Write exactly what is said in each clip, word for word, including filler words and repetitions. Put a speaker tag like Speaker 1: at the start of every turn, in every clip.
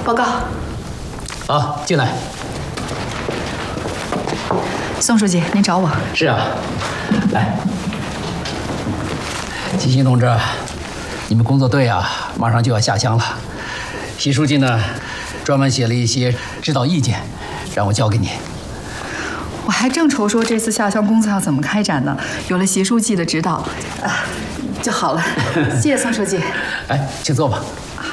Speaker 1: 报告。
Speaker 2: 好，进来。
Speaker 1: 宋书记，您找我？
Speaker 2: 是啊，来，齐新同志，你们工作队啊，马上就要下乡了。习书记呢，专门写了一些指导意见，让我交给你。
Speaker 1: 我还正愁说这次下乡工作要怎么开展呢，有了习书记的指导，啊，就好了。谢谢宋书记。
Speaker 2: 哎，请坐吧。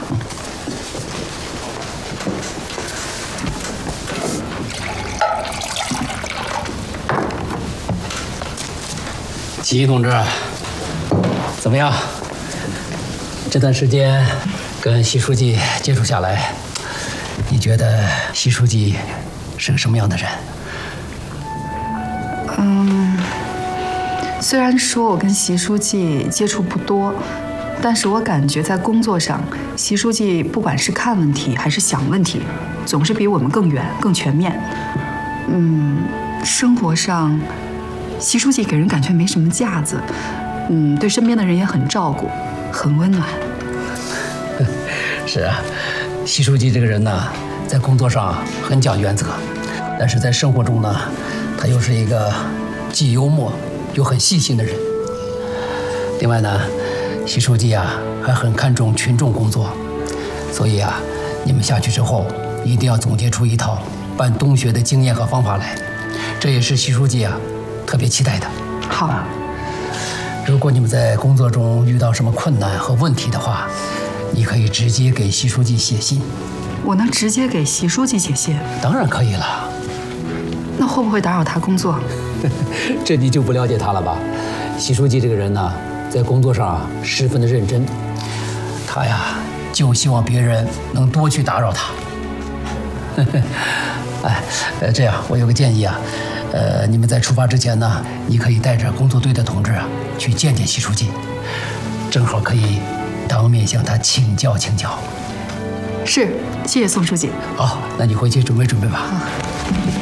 Speaker 2: 齐新同志，怎么样？这段时间跟习书记接触下来，你觉得习书记是个什么样的人？
Speaker 1: 嗯，虽然说我跟习书记接触不多，但是我感觉在工作上，习书记不管是看问题还是想问题，总是比我们更远、更全面。嗯，生活上，习书记给人感觉没什么架子，嗯，对身边的人也很照顾，很温暖。
Speaker 2: 是啊，习书记这个人呢，在工作上很讲原则，但是在生活中呢，他又是一个既幽默又很细心的人。另外呢，习书记啊还很看重群众工作，所以啊，你们下去之后一定要总结出一套办东学的经验和方法来，这也是习书记啊特别期待的。
Speaker 1: 好。
Speaker 2: 啊，如果你们在工作中遇到什么困难和问题的话，你可以直接给习书记写信。
Speaker 1: 我能直接给习书记写信？
Speaker 2: 当然可以了。
Speaker 1: 那会不会打扰他工作？
Speaker 2: 这你就不了解他了吧？习书记这个人呢，在工作上啊十分的认真，他呀就希望别人能多去打扰他。哎，呃，这样我有个建议啊，呃，你们在出发之前呢，你可以带着工作队的同志啊去见见习书记，正好可以当面向他请教请教。
Speaker 1: 是，谢谢宋书记。
Speaker 2: 好，那你回去准备准备吧。
Speaker 1: 好。